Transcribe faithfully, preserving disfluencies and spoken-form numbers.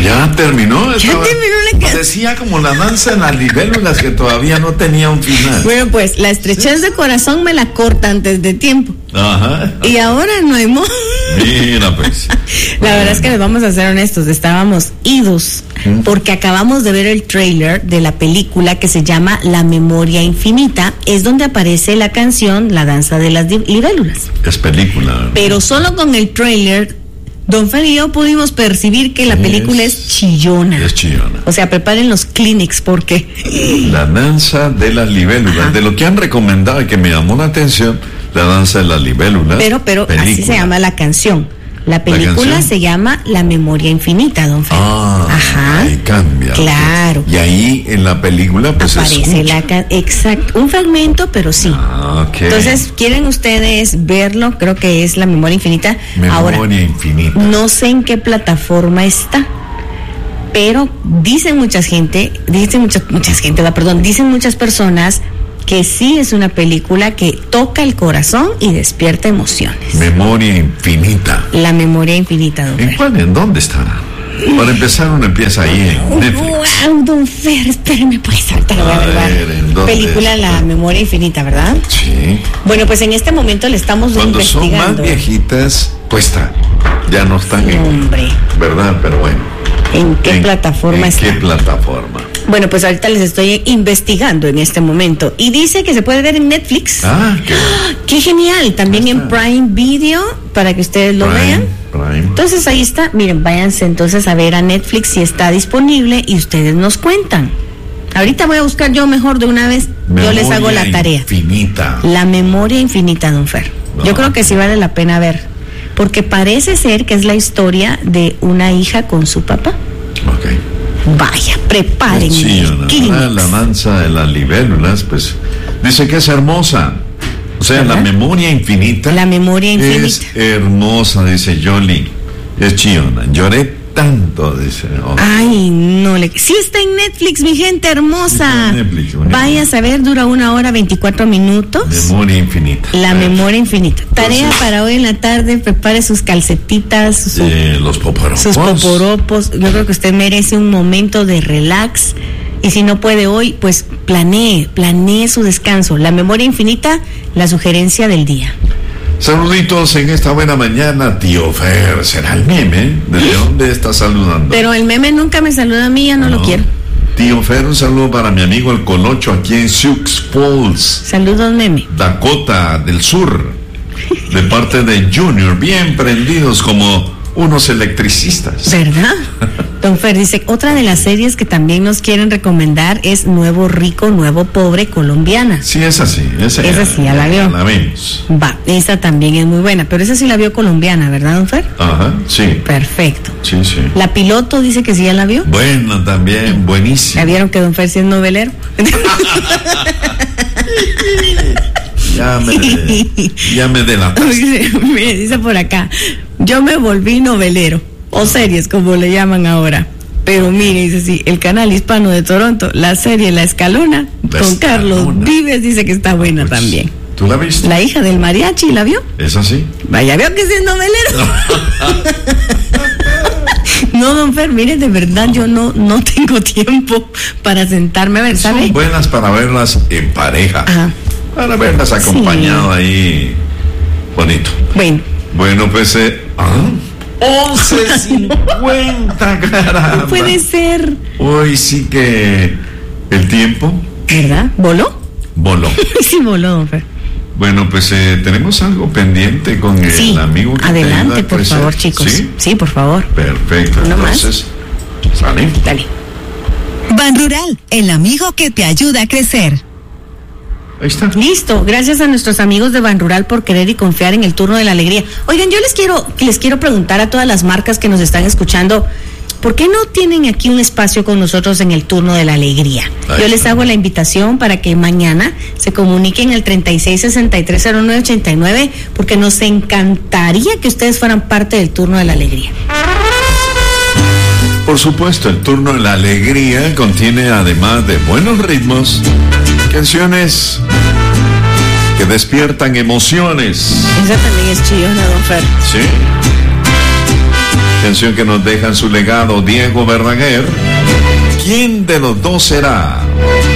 Ya terminó. Ya Estaba, terminó la canción. Decía como la danza en las libélulas que todavía no tenía un final. Bueno, pues la estrechez de corazón me la corta antes de tiempo. Ajá. Y ahora no hay modo. Mira, pues. La Bueno. verdad es que les vamos a ser honestos, estábamos idos ¿Mm? porque acabamos de ver el tráiler de la película que se llama La Memoria Infinita, es donde aparece la canción La Danza de las Libélulas. Es película, ¿verdad? Pero solo con el tráiler, Don Fer y yo pudimos percibir que la película es, es chillona. Es chillona. O sea, preparen los Kleenex porque... La danza de las libélulas. Ajá. De lo que han recomendado y que me llamó la atención, la danza de las libélulas. Pero, pero película. así se llama la canción. La película canción? se llama La Memoria Infinita, Don Fer. Ah, Ajá. ahí cambia. Claro. Y ahí en la película pues se Aparece escucha. la ca- exacto, un fragmento, pero sí. Ah, ok. Entonces, ¿quieren ustedes verlo? Creo que es La Memoria Infinita. Memoria Ahora, Infinita. no sé en qué plataforma está, pero dicen mucha gente, dicen muchas muchas gente, la perdón, dicen muchas personas que sí es una película que toca el corazón y despierta emociones. Memoria Infinita. La Memoria Infinita, don ¿En Fer. cuál? ¿En dónde estará? Para empezar, uno empieza ahí en Netflix. Wow, don Fer, espérame, pues ahorita lo voy a A averiguar. ver, ¿en dónde Película está? La Memoria Infinita, ¿verdad? Sí. Bueno, pues en este momento le estamos Cuando son más investigando. viejitas, cuesta. Ya no están en. Hombre, ¿Verdad? Pero bueno. ¿en qué ¿En- plataforma ¿En está? qué plataforma? Bueno, pues ahorita les estoy investigando en este momento. Y dice que se puede ver en Netflix. Ah, qué ¡Qué genial! También Ahí en está. Prime Video, para que ustedes lo Prime, vean. Prime. Entonces ahí está. Miren, váyanse entonces a ver a Netflix si está disponible y ustedes nos cuentan. Ahorita voy a buscar yo mejor de una vez. Yo les hago la Memoria tarea. Infinita. La Memoria Infinita, don Fer. Yo No. creo que sí vale la pena ver. Porque parece ser que es la historia de una hija con su papá. Ok. Vaya, preparen Sí, el Ana, Kleenex. la danza de las libélulas, pues dice que es hermosa. O sea, ¿Verdad? la memoria infinita. La Memoria Infinita. Es hermosa, dice Jolie. Es chillona. Lloré tanto, dice. Oh. Ay, no le... Sí está en Netflix, mi gente hermosa. Está en Netflix, bonito. Vaya a saber, dura una hora veinticuatro minutos. Memoria infinita. La Eh, Memoria Infinita. Tarea Entonces- para hoy en la tarde, prepare sus calcetitas, sus, eh, los poporopos. sus poporopos. Yo creo que usted merece un momento de relax. Y si no puede hoy, pues planee, planee su descanso. La Memoria Infinita, la sugerencia del día. Saluditos en esta buena mañana, tío Fer. ¿Será el meme? ¿Desde dónde está saludando? Pero el meme nunca me saluda a mí, ya no, lo quiero. Tío Fer, un saludo para mi amigo el Colocho aquí en Sioux Falls, Saludos, meme. Dakota del Sur, de parte de Junior, bien prendidos como unos electricistas. ¿Verdad? Don Fer dice, otra de las series que también nos quieren recomendar es Nuevo Rico, Nuevo Pobre, colombiana. Sí, es así. Esa, Esa sí, ya la vio. La vimos. Va, esa también es muy buena, pero esa sí la vio colombiana, ¿verdad, don Fer? Ajá, sí. Perfecto. Sí, sí. La piloto dice que sí ya la vio. Buena también, buenísima. ¿Ya vieron que don Fer sí es novelero? Ya me, ya me delataste. Mire, dice por acá, yo me volví novelero, o series como le llaman ahora. Pero mire, dice sí, el canal hispano de Toronto, la serie La Escalona, La con Carlos Escalona. Vives, dice que está buena Pues, también. ¿Tú la viste? La hija del mariachi, ¿la vio? ¿Es así? Vaya, veo que sí es novelero. No, don Fer, mire, de verdad yo no, no tengo tiempo para sentarme a ver, ¿sabe? Son buenas para verlas en pareja. Ajá. Para verlas acompañado ahí. Bonito. Bueno, Bueno, pues. Eh, ¿ah? once cincuenta, caramba. no puede ser, Hoy sí que el tiempo ¿verdad? ¿Voló? voló. Sí, voló, don Fer. Bueno, pues eh, tenemos algo pendiente con el Sí, amigo que te ayuda adelante, a por crecer. favor, chicos. ¿Sí? Sí, por favor. Perfecto. Uno más. Entonces, ¿sale? Dale. Ban Rural, el amigo que te ayuda a crecer. Ahí está. Listo, gracias a nuestros amigos de Ban Rural por querer y confiar en el turno de la alegría. Oigan, yo les quiero, les quiero preguntar a todas las marcas que nos están escuchando, ¿por qué no tienen aquí un espacio con nosotros en el turno de la alegría? Ahí Yo les está. hago la invitación para que mañana se comuniquen al treinta y seis sesenta y tres cero nueve ochenta y nueve, porque nos encantaría que ustedes fueran parte del turno de la alegría. Por supuesto, el turno de la alegría contiene, además de buenos ritmos, canciones que despiertan emociones. Esa también es chillona, don Fer. ¿Sí? canción que nos deja en su legado Diego Verdaguer. ¿Quién de los dos será?